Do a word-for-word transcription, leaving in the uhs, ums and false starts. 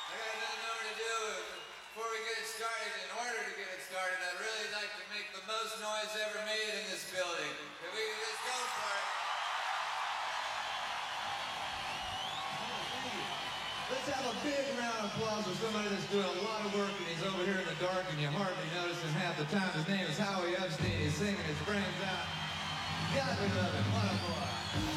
I got another number to do. Before we get it started, in order to get it started, I'd really like to make the most noise ever made in this building. If we can just go for it. Let's have a big round of applause for somebody that's doing a lot of work and he's over here in the dark and you hardly notice him half the time. His name is Howie Epstein. He's singing his brains out. God, we love him. What a boy.